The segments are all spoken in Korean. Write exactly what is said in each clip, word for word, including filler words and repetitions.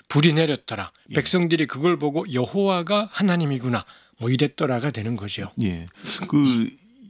불이 내렸더라. 예. 백성들이 그걸 보고 여호와가 하나님이구나. 뭐 이랬더라가 되는 거죠. 예. 그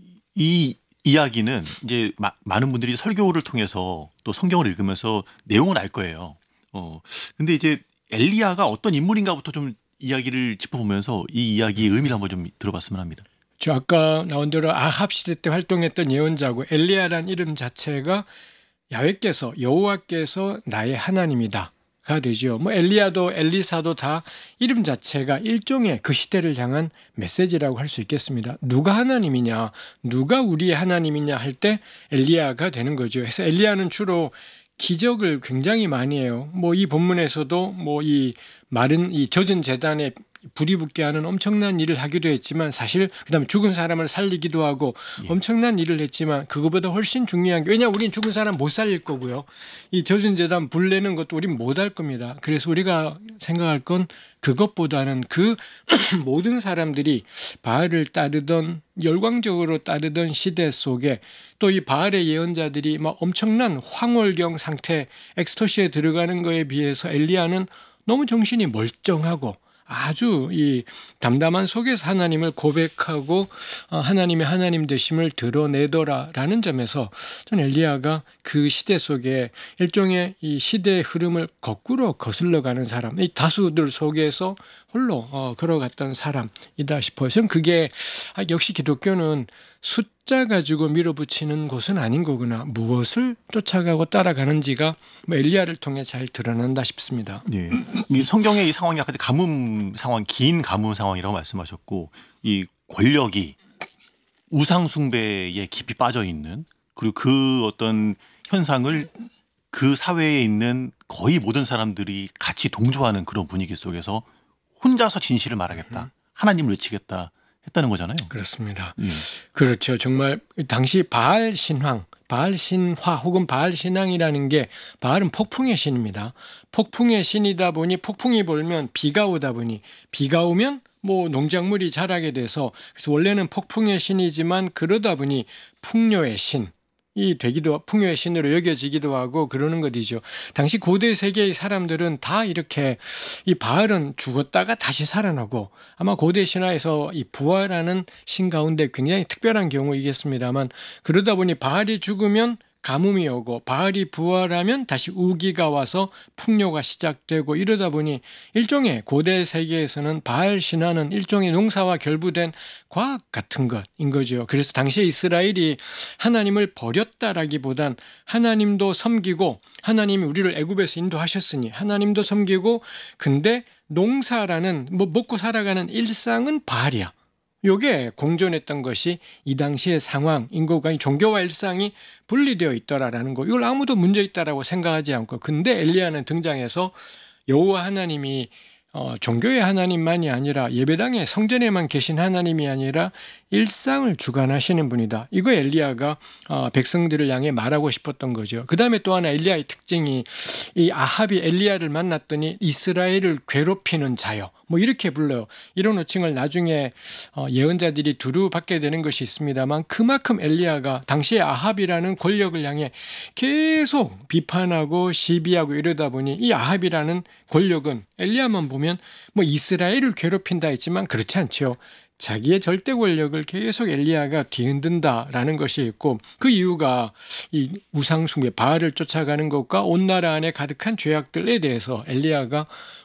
이 이야기는 이제 마, 많은 분들이 설교를 통해서 또 성경을 읽으면서 내용을 알 거예요. 어. 근데 이제 엘리야가 어떤 인물인가부터 좀 이야기를 짚어보면서 이 이야기의 의미를 한번 좀 들어봤으면 합니다. 저 아까 나온 대로 아합 시대 때 활동했던 예언자고 엘리야란 이름 자체가 야훼께서 여호와께서 나의 하나님이다. 가 되죠. 뭐 엘리야도 엘리사도 다 이름 자체가 일종의 그 시대를 향한 메시지라고 할 수 있겠습니다. 누가 하나님이냐, 누가 우리의 하나님이냐 할 때 엘리야가 되는 거죠. 그래서 엘리야는 주로 기적을 굉장히 많이 해요. 뭐 이 본문에서도 뭐 이 마른 이 젖은 재단에 불이 붙게 하는 엄청난 일을 하기도 했지만 사실 그다음에 죽은 사람을 살리기도 하고 예. 엄청난 일을 했지만 그거보다 훨씬 중요한 게 왜냐 우린 죽은 사람 못 살릴 거고요. 이 젖은 재단 불 내는 것도 우린 못 할 겁니다. 그래서 우리가 생각할 건 그것보다는 그 모든 사람들이 바알을 따르던 열광적으로 따르던 시대 속에 또 이 바알의 예언자들이 막 엄청난 황홀경 상태 엑스터시에 들어가는 거에 비해서 엘리야는 너무 정신이 멀쩡하고 아주 이 담담한 속에서 하나님을 고백하고 하나님의 하나님 되심을 드러내더라라는 점에서 저는 엘리야가 그 시대 속에 일종의 이 시대의 흐름을 거꾸로 거슬러가는 사람, 이 다수들 속에서 홀로 어, 걸어갔던 사람이다 싶어요. 저는 그게 아, 역시 기독교는 숫자 가지고 밀어붙이는 곳은 아닌 거구나. 무엇을 쫓아가고 따라가는지가 뭐 엘리야를 통해 잘 드러난다 싶습니다. 예. 이 성경의 이 상황이 아까 가뭄 상황, 긴 가뭄 상황이라고 말씀하셨고 이 권력이 우상 숭배에 깊이 빠져 있는 그리고 그 어떤 현상을 그 사회에 있는 거의 모든 사람들이 같이 동조하는 그런 분위기 속에서 혼자서 진실을 말하겠다. 하나님을 외치겠다. 했다는 거잖아요. 그렇습니다. 예. 그렇죠. 정말 당시 바알 신황, 바알 신화 혹은 바알 신앙이라는 게 바알은 폭풍의 신입니다. 폭풍의 신이다 보니 폭풍이 불면 비가 오다 보니 비가 오면 뭐 농작물이 자라게 돼서 그래서 원래는 폭풍의 신이지만 그러다 보니 풍요의 신. 이 되기도 풍요의 신으로 여겨지기도 하고 그러는 것이죠. 당시 고대 세계의 사람들은 다 이렇게 이 바알은 죽었다가 다시 살아나고 아마 고대 신화에서 이 부활하는 신 가운데 굉장히 특별한 경우이겠습니다만 그러다 보니 바알이 죽으면 가뭄이 오고 바알이 부활하면 다시 우기가 와서 풍요가 시작되고 이러다 보니 일종의 고대 세계에서는 바알 신화는 일종의 농사와 결부된 과학 같은 것인 거죠. 그래서 당시에 이스라엘이 하나님을 버렸다라기보단 하나님도 섬기고 하나님이 우리를 애굽에서 인도하셨으니 하나님도 섬기고 근데 농사라는 뭐 먹고 살아가는 일상은 바알이야. 요게 공존했던 것이 이 당시의 상황, 인고가 종교와 일상이 분리되어 있더라라는 거. 이걸 아무도 문제 있다라고 생각하지 않고 근데 엘리야는 등장해서 여호와 하나님이 어, 종교의 하나님만이 아니라 예배당의 성전에만 계신 하나님이 아니라 일상을 주관하시는 분이다. 이거 엘리야가 어, 백성들을 향해 말하고 싶었던 거죠. 그 다음에 또 하나 엘리야의 특징이 이 아합이 엘리야를 만났더니 이스라엘을 괴롭히는 자요. 뭐 이렇게 불러요. 이런 호칭을 나중에 어, 예언자들이 두루 받게 되는 것이 있습니다만 그만큼 엘리야가 당시에 아합이라는 권력을 향해 계속 비판하고 시비하고 이러다 보니 이 아합이라는 권력은 엘리야만 보면 뭐 이스라엘을 괴롭힌다 했지만 그렇지 않죠. 자기의 절대 권력을 계속 엘리야가 뒤흔든다라는 것이 있고 그 이유가 이 우상숭배 바알을 쫓아가는 것과 온 나라 안에 가득한 죄악들에 대해서 엘리야가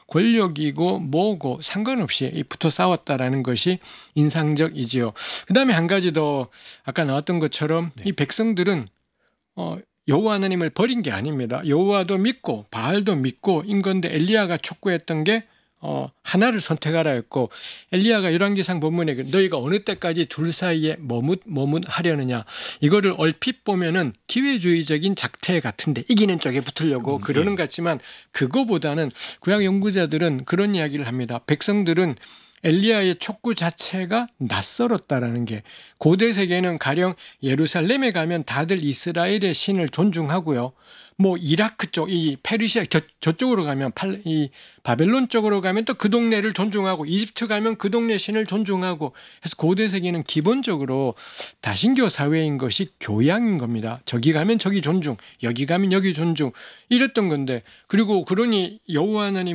권력이고 뭐고 상관없이 붙어 싸웠다라는 것이 인상적이지요. 그 다음에 한 가지 더 아까 나왔던 것처럼 네. 이 백성들은 어, 여호와 하나님을 버린 게 아닙니다. 여호와도 믿고 바알도 믿고 인 건데 엘리야가 촉구했던 게 어, 하나를 선택하라 했고 엘리야가 열왕기상 본문에 너희가 어느 때까지 둘 사이에 머뭇 머뭇 하려느냐 이거를 얼핏 보면은 기회주의적인 작태 같은데 이기는 쪽에 붙으려고 음, 그러는 것 같지만 그거보다는 구약 연구자들은 그런 이야기를 합니다. 백성들은 엘리야의 촉구 자체가 낯설었다라는 게 고대 세계는 가령 예루살렘에 가면 다들 이스라엘의 신을 존중하고요. 뭐 이라크 쪽, 이 페르시아 저, 저쪽으로 가면 팔, 이 바벨론 쪽으로 가면 또 그 동네를 존중하고 이집트 가면 그 동네 신을 존중하고 해서 고대 세계는 기본적으로 다신교 사회인 것이 교양인 겁니다. 저기 가면 저기 존중, 여기 가면 여기 존중 이랬던 건데 그리고 그러니 여호와 하나님